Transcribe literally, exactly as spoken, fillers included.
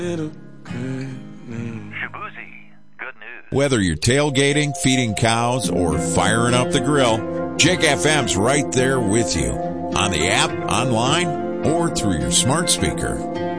Shabuzi, good news. Whether you're tailgating, feeding cows, or firing up the grill, Jake F M's right there with you. On the app, online, or through your smart speaker.